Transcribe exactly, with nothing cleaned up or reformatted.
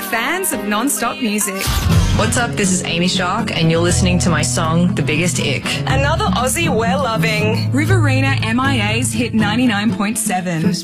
fans of non-stop music. What's up? This is Amy Shark, and you're listening to my song, The Biggest Ick. Another Aussie we're loving. Riverina M I A's Hit ninety-nine point seven.